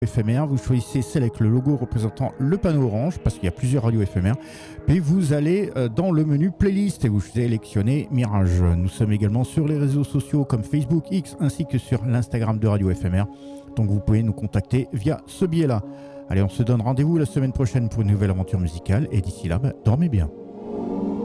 éphémère, vous choisissez celle avec le logo représentant le panneau orange, parce qu'il y a plusieurs radios éphémères, puis vous allez dans le menu playlist et vous sélectionnez Mirage. Nous sommes également sur les réseaux sociaux comme Facebook, X, ainsi que sur l'Instagram de Radio Éphémère, donc vous pouvez nous contacter via ce biais-là. Allez, on se donne rendez-vous la semaine prochaine pour une nouvelle aventure musicale, et d'ici là, dormez bien.